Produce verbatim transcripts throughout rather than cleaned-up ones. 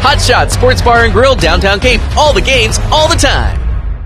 Hot Shots Sports Bar and Grill, downtown Cape. All the games, all the time.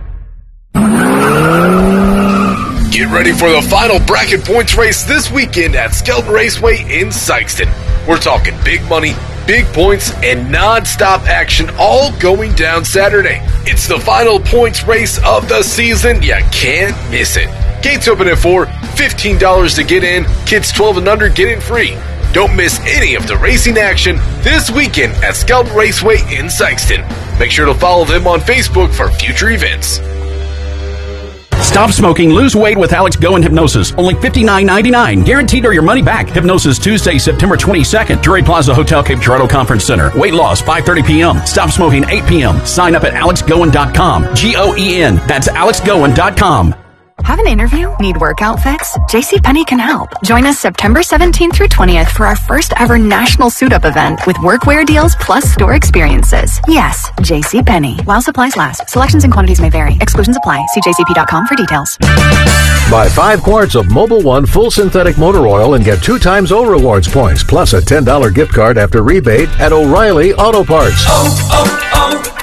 Get ready for the final bracket points race this weekend at Skelton Raceway in Sikeston. We're talking big money, big points, and non-stop action all going down Saturday. It's the final points race of the season. You can't miss it. Gates open at four, fifteen dollars to get in. Kids twelve and under get in free. Don't miss any of the racing action this weekend at Skelton Raceway in Sikeston. Make sure to follow them on Facebook for future events. Stop smoking, lose weight with Alex Go and Hypnosis. Only fifty-nine ninety-nine. Guaranteed or your money back. Hypnosis Tuesday, September twenty-second. Drury Plaza Hotel, Cape Girardeau Conference Center. Weight loss, five thirty p.m. Stop smoking, eight p.m. Sign up at alex goen dot com. G O E N. That's alex goen dot com. Have an interview? Need workout fix? JCPenney can help. Join us September seventeenth through twentieth for our first ever national suit-up event with workwear deals plus store experiences. Yes, JCPenney. While supplies last. Selections and quantities may vary. Exclusions apply. See j c p dot com for details. Buy five quarts of Mobil One full synthetic motor oil and get two times O Rewards points plus a ten dollars gift card after rebate at O'Reilly Auto Parts. Oh,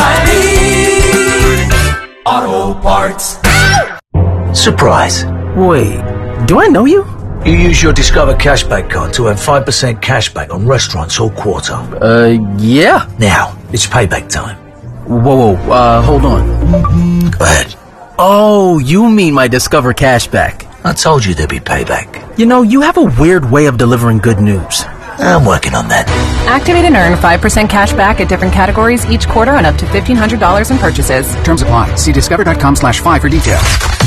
oh, oh, O'Reilly Auto Parts. Surprise. Wait, do I know you? You use your Discover Cashback card to earn five percent cashback on restaurants all quarter. Uh, yeah. Now, it's payback time. Whoa, whoa, uh, hold on. Go ahead. Oh, you mean my Discover Cashback. I told you there'd be payback. You know, you have a weird way of delivering good news. I'm working on that. Activate and earn five percent cash back at different categories each quarter on up to fifteen hundred dollars in purchases. Terms apply. See discover dot com slash five for details.